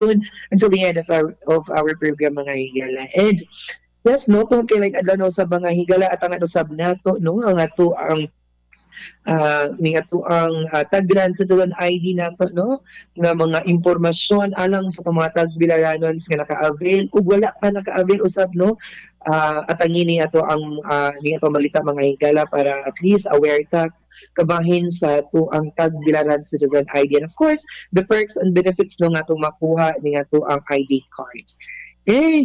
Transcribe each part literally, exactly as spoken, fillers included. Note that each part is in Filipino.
until the end of our of our program mga higala. And yes, no, kung kailan adlaw no sa mga higala at ang usab nato no ang ato ang ah ning ato ang uh, tagbilan sa tuwan I D nato no nga mga impormasyon alang sa mga tagbilaranons nga naka-avail ug wala pa naka-avail usab no. Ah, at ang ini ato ang uh, ni ato malita mga higala para at least aware ta kabahin sa to ang tagbilaran citizen I D, and of course the perks and benefits no nga atong makuha ni ato ang I D cards. And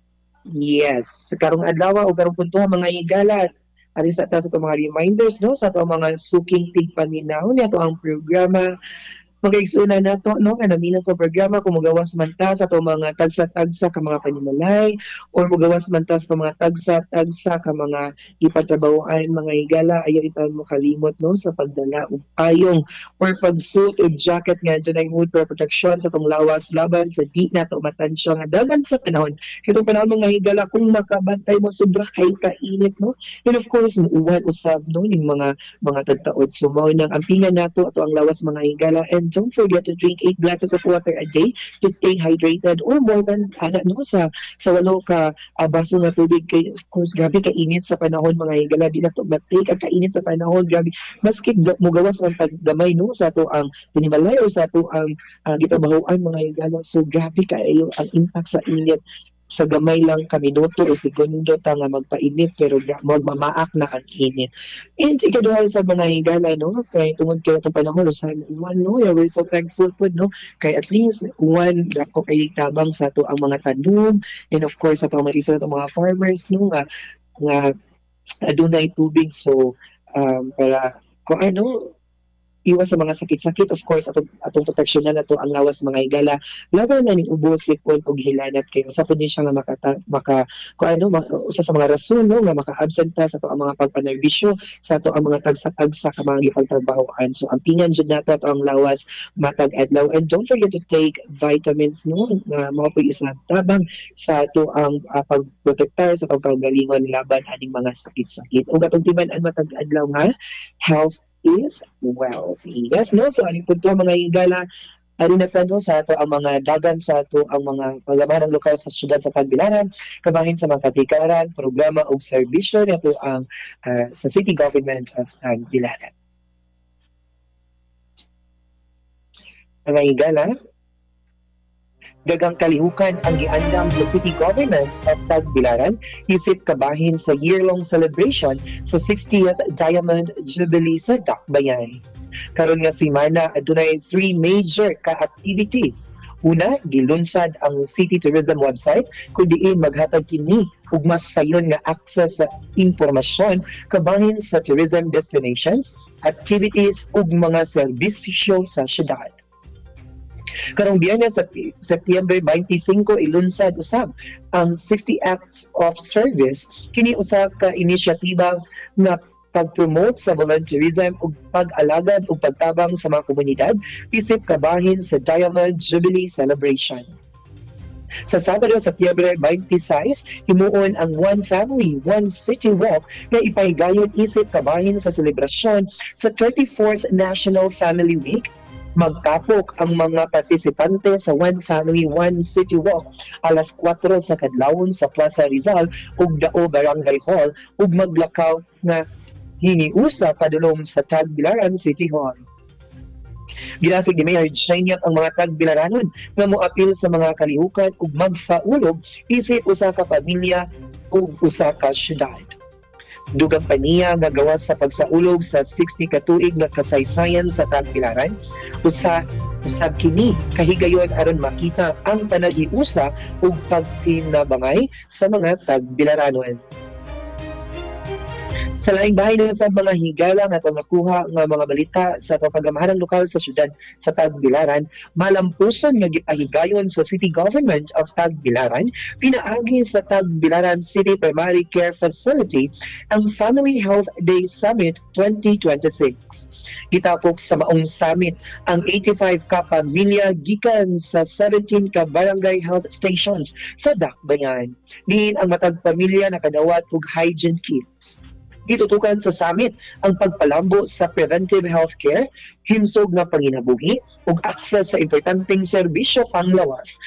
yes, karong adlaw o karong punto mga higala ari sa ta sa itong mga reminders no sa itong mga suking tigpaminaw ni ato ang programa. Mag-igsuna na to, no? Ano, minas sa programa, kung magawas man ta sa itong mga tagsa-tagsa ka mga panimalay, or magawas man ta sa mga tagsa-tagsa ka mga ipatrabahoan, mga higala, ayaw ito mo kalimot, no? Sa pagdala o payong, or pagsuot o jacket nga dyan ay mood for protection sa itong lawas laban sa di na ito matansyo nga dagan sa panahon. Itong panahon mga higala, kung makabantay mo, sobra kayo kainit, no? And of course, uwan usab, no? Yung mga mga tagtaod. So, mo nang ampingan nato ato ang lawas mga higala, and don't forget to drink eight glasses of water a day to stay hydrated, or more than ana no sa sa walo ka uh, baso nga tubig. Kay of course grabe ka init sa panahon mga higala, di na to matake ang kainit sa panahon, grabe maski mo gawas ang paggamay no sa to ang pinimalay o sa to ang uh, gitabahoan mga higala. So grabe kaayo ang impact sa init sa gamay lang ka minuto o segundo ta nga magpainit, pero magmamaak na ang init. And ikaduha sa mga higala no, kay tungod kay itong panahon sa uwan no, yeah, we're so thankful po no, kay at least uwan dako kay tabang sa to ang mga tanom, and of course sa pamarisan sa mga farmers no nga nga adunay tubig. So um, para kung ano iwas sa mga sakit-sakit, of course atong atong proteksyon na nato ang lawas mga higala laban na ning ubos, lipon ug hilanat. Kay usa po ni siya nga makata, maka kung ano ma, usa sa mga rason no nga maka-absent ta sa to ang mga pagpanerbisyo sa to ang mga tagsa-tagsa ka mga gipagtrabahoan. So ang pingan jud nato ato ang lawas matag adlaw, and don't forget to take vitamins no nga mao po isa tabang sa to ang uh, pagprotektar sa pagkagalingon laban aning mga sakit-sakit. Ug atong timan-an matag adlaw nga health is wealth. Yes, no? So, aning punto mga higala, ari na no, sa ato ang mga dagan sa ato ang mga paglaman ng lokal sa syudad sa Tagbilaran, kabahin sa mga katikaran, programa o serbisyo na ito ang uh, sa City Government of Tagbilaran. Mga higala, dagang kalihukan ang giandam sa City Government of Tagbilaran isip kabahin sa year-long celebration sa sixtieth Diamond Jubilee sa Dakbayan. Karon nga semana adunay three major ka-activities. Una, gilunsad ang City Tourism website kung diin maghatag kini ug mas sayon nga access sa impormasyon kabahin sa tourism destinations, activities ug mga serbisyo sa syudad. Karong Biyernes sa September twenty-five ilunsad usab ang sixty acts of service, kini usa ka inisyatiba nga pag-promote sa volunteerism ug pag-alagad ug pagtabang sa mga komunidad isip kabahin sa Diamond Jubilee celebration. Sa Sabado, September twenty-six, himuon ang One Family, One City Walk na ipahigayon isip kabahin sa selebrasyon sa thirty-fourth National Family Week. Magkapok ang mga partisipante sa One Family, One City Walk alas kwatro sa kadlawon sa Plaza Rizal ug Dao Barangay Hall ug maglakaw nga hiniusa padulong sa Tagbilaran City Hall. Ginasig ni Mayor Jainiap ang mga Tagbilaranon na moapil sa mga kalihukan ug magpaulog isip usa ka pamilya ug usa ka syudad. Dugang pa niya nga gawas sa pagsaulog sa sixty katuig na kasaysayan sa Tagbilaran. Usa usab kini kahigayon aron makita ang panahiusa ug pagtinabangay sa mga Tagbilaranon. Sa laing bahay na sa mga higala nga itong nakuha nga mga balita sa pagamahanang lokal sa syudad sa Tagbilaran, malampuson nga gipahigayon sa City Government of Tagbilaran, pinaagi sa Tagbilaran City Primary Care Facility ang Family Health Day Summit twenty twenty-six. Gitapok sa maong summit ang eighty-five ka pamilya gikan sa seventeen ka barangay health stations sa Dakbayan. Diin ang matag pamilya nakadawat og hygiene kits. Gitutukan sa summit ang pagpalambo sa preventive healthcare, himsog nga panginabuhi ug access sa importanteng serbisyo panglawas